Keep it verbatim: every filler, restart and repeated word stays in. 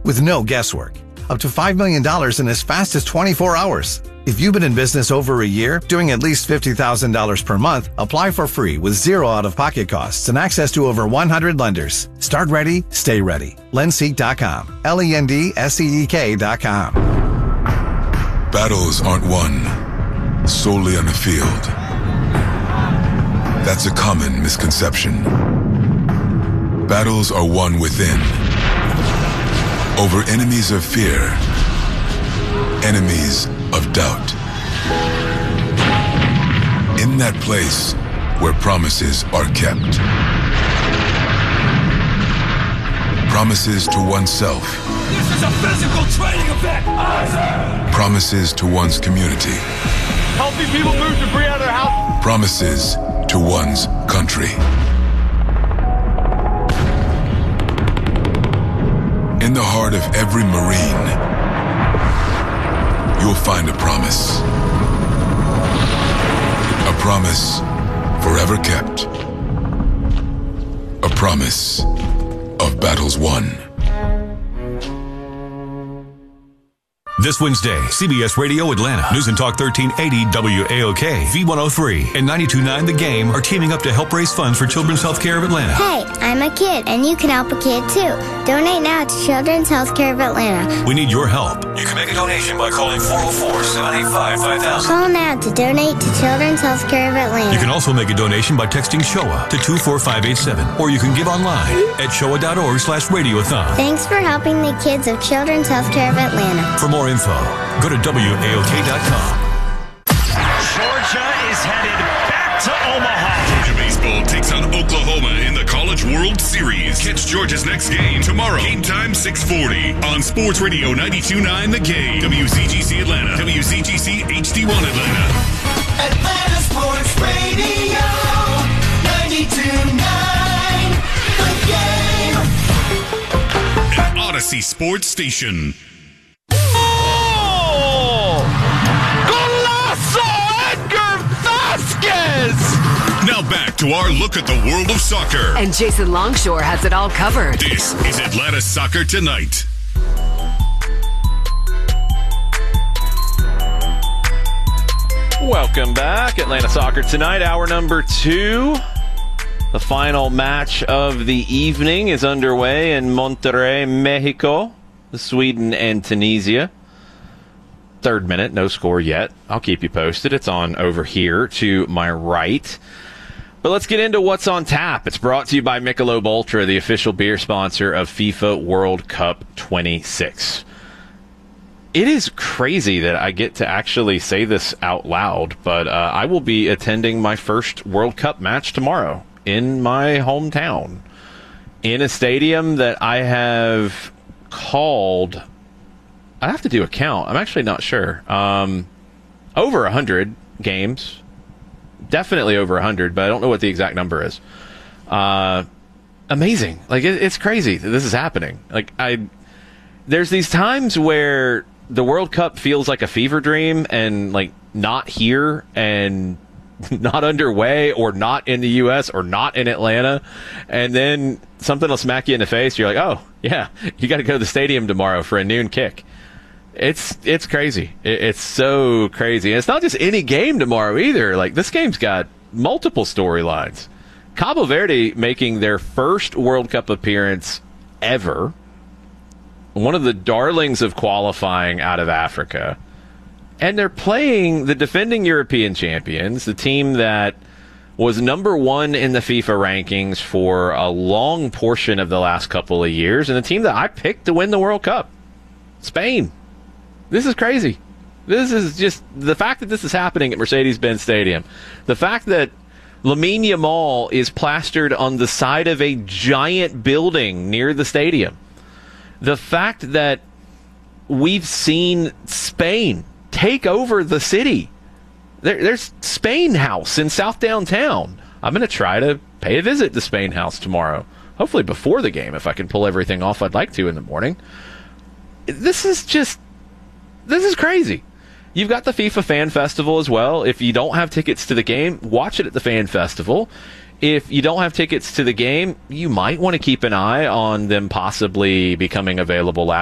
with no guesswork. Up to five million dollars in as fast as twenty-four hours. If you've been in business over a year, doing at least fifty thousand dollars per month, apply for free with zero out-of-pocket costs and access to over one hundred lenders. Start ready, stay ready. Lendseek dot com. L E N D S E E K dot com. Battles aren't won solely on the field. That's a common misconception. Battles are won within. Over enemies of fear, enemies of doubt. In that place where promises are kept. Promises to oneself. This is a physical training event! Promises to one's community. Helping people move debris out of their house. Promises to one's country. In the heart of every Marine, you'll find a promise. A promise forever kept. A promise of battles won. This Wednesday, C B S Radio Atlanta, News and Talk thirteen eighty W A O K, V one oh three, and ninety-two point nine The Game are teaming up to help raise funds for Children's Healthcare of Atlanta. Hey, I'm a kid, and you can help a kid too. Donate now to Children's Healthcare of Atlanta. We need your help. You can make a donation by calling four oh four, seven eight five, five thousand. Call now to donate to Children's Healthcare of Atlanta. You can also make a donation by texting SHOA to two four five eight seven, or you can give online at shoa dot org slash radiothon. Thanks for helping the kids of Children's Healthcare of Atlanta. For more info, go to W A O K dot com. Georgia is headed back to Omaha. Georgia baseball takes on Oklahoma in the College World Series. Catch Georgia's next game tomorrow. Game time six forty on Sports Radio ninety-two point nine The Game. W C G C Atlanta. W C G C H D one Atlanta. Atlanta Sports Radio ninety-two point nine The Game. An Odyssey Sports Station. Now back to our look at the world of soccer. And Jason Longshore has it all covered. This is Atlanta Soccer Tonight. Welcome back. Atlanta Soccer Tonight, hour number two. The final match of the evening is underway in Monterrey, Mexico, Sweden and Tunisia. Third minute, no score yet. I'll keep you posted. It's on over here to my right. But let's get into what's on tap. It's brought to you by Michelob Ultra, the official beer sponsor of FIFA World Cup twenty-six. It is crazy that I get to actually say this out loud, but uh, I will be attending my first World Cup match tomorrow in my hometown, in a stadium that I have called... I have to do a count. I'm actually not sure. Um, over one hundred games. Definitely over one hundred, but I don't know what the exact number is. Uh, amazing. Like, it, it's crazy that this is happening. Like, I, there's these times where the World Cup feels like a fever dream and, like, not here and not underway or not in the U S or not in Atlanta. And then something will smack you in the face. You're like, oh, yeah, you got to go to the stadium tomorrow for a noon kick. It's it's crazy. It, it's so crazy. And it's not just any game tomorrow either. Like, this game's got multiple storylines. Cabo Verde making their first World Cup appearance ever. One of the darlings of qualifying out of Africa. And they're playing the defending European champions, the team that was number one in the FIFA rankings for a long portion of the last couple of years, and the team that I picked to win the World Cup, Spain. This is crazy. This is just the fact that this is happening at Mercedes-Benz Stadium. The fact that Lamine Yamal is plastered on the side of a giant building near the stadium. The fact that we've seen Spain take over the city. There, there's Spain House in South Downtown. I'm going to try to pay a visit to Spain House tomorrow. Hopefully before the game, if I can pull everything off I'd like to in the morning. This is just... This is crazy. You've got the FIFA Fan Festival as well. If you don't have tickets to the game, watch it at the Fan Festival. If you don't have tickets to the game, you might want to keep an eye on them possibly becoming available